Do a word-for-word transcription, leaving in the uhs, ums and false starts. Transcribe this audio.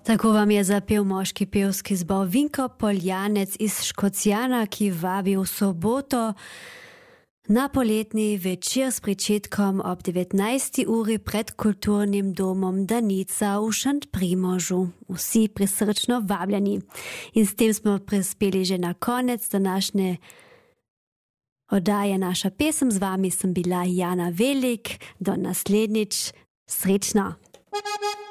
Tako vam je zapel moški pevski zbor Vinko Poljanec iz Škocjana, ki vabi v soboto na poletni večer s pričetkom ob devetnajsti uri pred kulturnim domom Danica v Šentprimožu. Vsi prisrčno vabljeni. In s tem smo prispeli že na konec današnje oddaje Naša pesem. Z vami sem bila Jana Velik. Do naslednjič. Srečno!